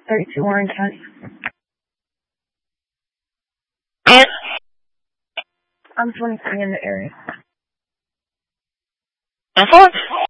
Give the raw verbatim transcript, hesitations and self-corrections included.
thirty-two Orange County. I'm twenty-three in the area. Uh-huh.